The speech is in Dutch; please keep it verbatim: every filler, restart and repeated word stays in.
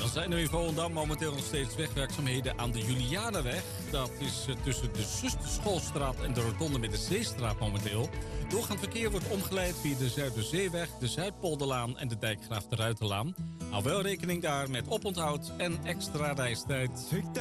zijn er in Volendam momenteel nog steeds wegwerkzaamheden aan de Julianenweg. Dat is uh, tussen de Zusterschoolstraat en de Rotonde met de Zeestraat momenteel. Doorgaand verkeer wordt omgeleid via de Zuiderzeeweg, de Zuidpolderlaan en de Dijkgraaf de Ruiterlaan. Hou wel rekening daar met oponthoud en extra reistijd.